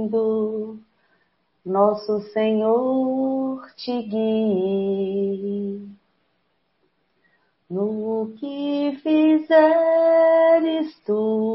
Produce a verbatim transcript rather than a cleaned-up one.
nosso Senhor te guie. No que fizeres tu,